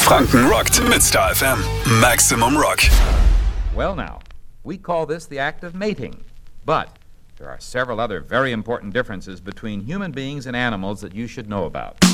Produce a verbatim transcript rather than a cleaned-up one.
Franken rockt mit Star F M. Maximum Rock. Well now, we call this the act of mating, but there are several other very important differences between human beings and animals that you should know about.